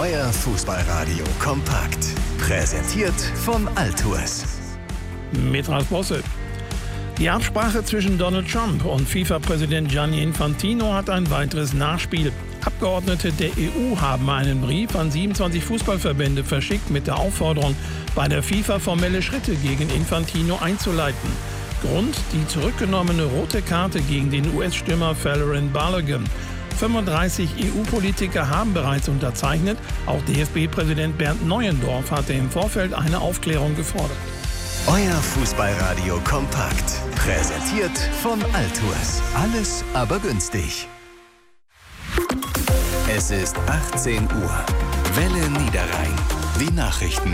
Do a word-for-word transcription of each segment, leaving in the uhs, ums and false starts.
Euer Fußballradio kompakt. Präsentiert von Altours. Mit Ralf Bosse. Die Absprache zwischen Donald Trump und FIFA-Präsident Gianni Infantino hat ein weiteres Nachspiel. Abgeordnete der E U haben einen Brief an siebenundzwanzig Fußballverbände verschickt mit der Aufforderung, bei der FIFA formelle Schritte gegen Infantino einzuleiten. Grund die zurückgenommene rote Karte gegen den U S-Stürmer Folarin Balogun. fünfunddreißig E U-Politiker haben bereits unterzeichnet. Auch D F B-Präsident Bernd Neuendorf hatte im Vorfeld eine Aufklärung gefordert. Euer Fußballradio kompakt. Präsentiert von Altours. Alles aber günstig. Es ist achtzehn Uhr. Welle Niederrhein. Die Nachrichten.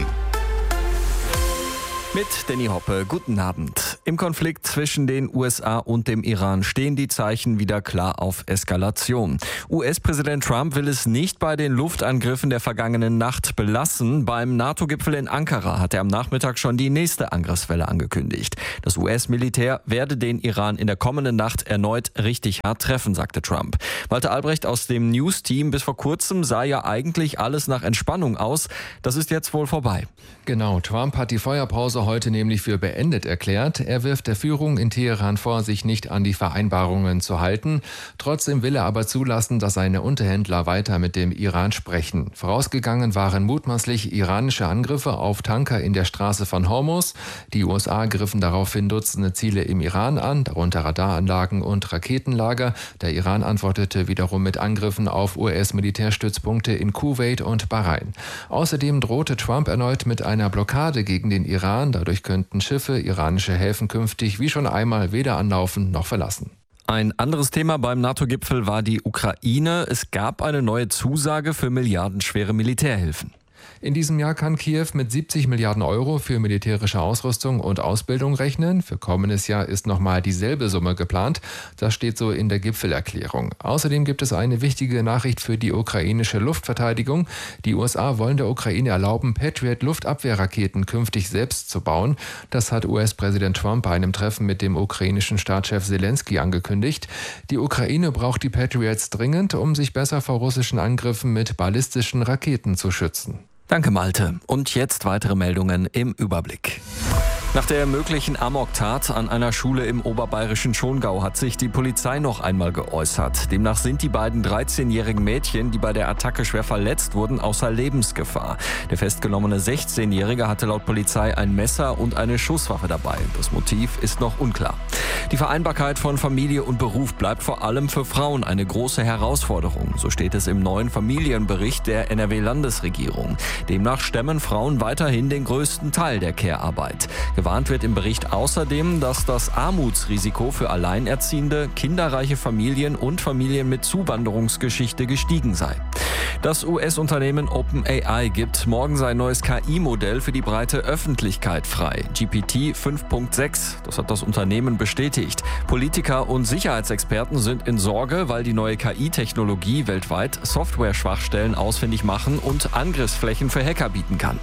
Mit Danny Hoppe, guten Abend. Im Konflikt zwischen den U S A und dem Iran stehen die Zeichen wieder klar auf Eskalation. U S-Präsident Trump will es nicht bei den Luftangriffen der vergangenen Nacht belassen. Beim NATO-Gipfel in Ankara hat er am Nachmittag schon die nächste Angriffswelle angekündigt. Das U S-Militär werde den Iran in der kommenden Nacht erneut richtig hart treffen, sagte Trump. Walter Albrecht aus dem News-Team: Bis vor kurzem sah ja eigentlich alles nach Entspannung aus. Das ist jetzt wohl vorbei. Genau, Trump hat die Feuerpause heute nämlich für beendet erklärt. Er wirft der Führung in Teheran vor, sich nicht an die Vereinbarungen zu halten. Trotzdem will er aber zulassen, dass seine Unterhändler weiter mit dem Iran sprechen. Vorausgegangen waren mutmaßlich iranische Angriffe auf Tanker in der Straße von Hormuz. Die U S A griffen daraufhin Dutzende Ziele im Iran an, darunter Radaranlagen und Raketenlager. Der Iran antwortete wiederum mit Angriffen auf U S-Militärstützpunkte in Kuwait und Bahrain. Außerdem drohte Trump erneut mit einer Blockade gegen den Iran. Dadurch könnten Schiffe iranische Häfen künftig wie schon einmal weder anlaufen noch verlassen. Ein anderes Thema beim NATO-Gipfel war die Ukraine. Es gab eine neue Zusage für milliardenschwere Militärhilfen. In diesem Jahr kann Kiew mit siebzig Milliarden Euro für militärische Ausrüstung und Ausbildung rechnen. Für kommendes Jahr ist nochmal dieselbe Summe geplant. Das steht so in der Gipfelerklärung. Außerdem gibt es eine wichtige Nachricht für die ukrainische Luftverteidigung. Die U S A wollen der Ukraine erlauben, Patriot-Luftabwehrraketen künftig selbst zu bauen. Das hat U S-Präsident Trump bei einem Treffen mit dem ukrainischen Staatschef Zelensky angekündigt. Die Ukraine braucht die Patriots dringend, um sich besser vor russischen Angriffen mit ballistischen Raketen zu schützen. Danke, Malte. Und jetzt weitere Meldungen im Überblick. Nach der möglichen Amoktat an einer Schule im oberbayerischen Schongau hat sich die Polizei noch einmal geäußert. Demnach sind die beiden dreizehnjährigen Mädchen, die bei der Attacke schwer verletzt wurden, außer Lebensgefahr. Der festgenommene sechzehnjährige hatte laut Polizei ein Messer und eine Schusswaffe dabei. Das Motiv ist noch unklar. Die Vereinbarkeit von Familie und Beruf bleibt vor allem für Frauen eine große Herausforderung. So steht es im neuen Familienbericht der N R W-Landesregierung. Demnach stemmen Frauen weiterhin den größten Teil der Care-Arbeit. Gewarnt wird im Bericht außerdem, dass das Armutsrisiko für alleinerziehende, kinderreiche Familien und Familien mit Zuwanderungsgeschichte gestiegen sei. Das U S-Unternehmen OpenAI gibt morgen sein neues K I-Modell für die breite Öffentlichkeit frei. G P T fünf Punkt sechs, das hat das Unternehmen bestätigt. Politiker und Sicherheitsexperten sind in Sorge, weil die neue K I-Technologie weltweit Software-Schwachstellen ausfindig machen und Angriffsflächen für Hacker bieten kann.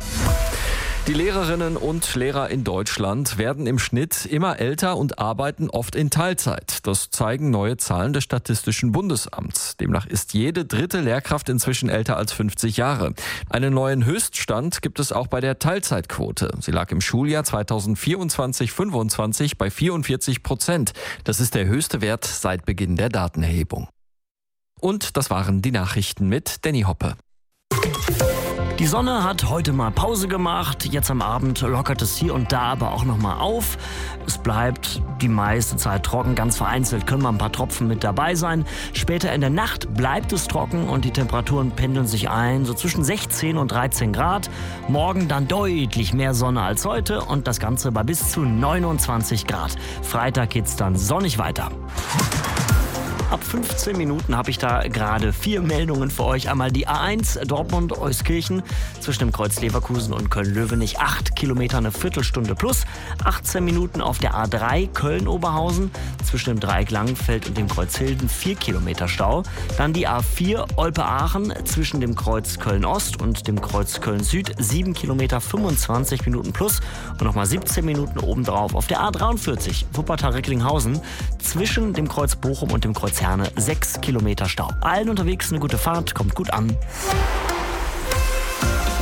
Die Lehrerinnen und Lehrer in Deutschland werden im Schnitt immer älter und arbeiten oft in Teilzeit. Das zeigen neue Zahlen des Statistischen Bundesamts. Demnach ist jede dritte Lehrkraft inzwischen älter als fünfzig Jahre. Einen neuen Höchststand gibt es auch bei der Teilzeitquote. Sie lag im Schuljahr zweitausendvierundzwanzig fünfundzwanzig bei vierundvierzig Prozent. Das ist der höchste Wert seit Beginn der Datenerhebung. Und das waren die Nachrichten mit Danny Hoppe. Die Sonne hat heute mal Pause gemacht. Jetzt am Abend lockert es hier und da aber auch noch mal auf. Es bleibt die meiste Zeit trocken. Ganz vereinzelt können mal ein paar Tropfen mit dabei sein. Später in der Nacht bleibt es trocken und die Temperaturen pendeln sich ein, so zwischen sechzehn und dreizehn Grad. Morgen dann deutlich mehr Sonne als heute und das Ganze bei bis zu neunundzwanzig Grad. Freitag geht's dann sonnig weiter. Ab fünfzehn Minuten habe ich da gerade vier Meldungen für euch. Einmal die A eins Dortmund-Euskirchen zwischen dem Kreuz Leverkusen und Köln-Löwenich. acht Kilometer, eine Viertelstunde plus. achtzehn Minuten auf der A drei Köln-Oberhausen zwischen dem Dreieck Langenfeld und dem Kreuz Hilden. vier Kilometer Stau. Dann die A vier Olpe-Aachen zwischen dem Kreuz Köln-Ost und dem Kreuz Köln-Süd. sieben Kilometer, fünfundzwanzig Minuten plus. Und nochmal siebzehn Minuten obendrauf auf der A dreiundvierzig Wuppertal-Recklinghausen zwischen dem Kreuz Bochum und dem Kreuz Herne. sechs Kilometer Stau. Allen unterwegs eine gute Fahrt, kommt gut an.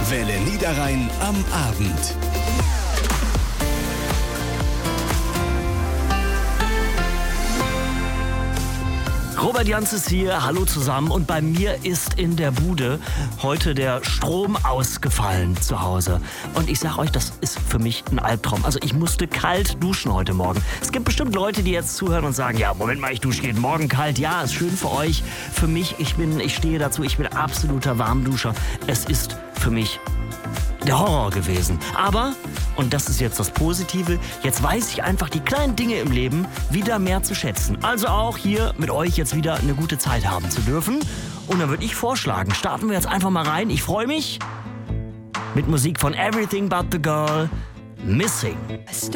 Welle Niederrhein am Abend. Robert Janz ist hier, hallo zusammen, und bei mir ist in der Bude heute der Strom ausgefallen zu Hause. Und ich sag euch, das ist für mich ein Albtraum. Also ich musste kalt duschen heute Morgen. Es gibt bestimmt Leute, die jetzt zuhören und sagen, ja, Moment mal, ich dusche jeden Morgen kalt. Ja, ist schön für euch. Für mich, ich bin, ich stehe dazu, ich bin absoluter Warmduscher. Es ist für mich der Horror gewesen. Aber, und das ist jetzt das Positive, jetzt weiß ich einfach die kleinen Dinge im Leben wieder mehr zu schätzen. Also auch hier mit euch jetzt wieder eine gute Zeit haben zu dürfen. Und dann würde ich vorschlagen, starten wir jetzt einfach mal rein. Ich freue mich mit Musik von Everything But The Girl, Missing.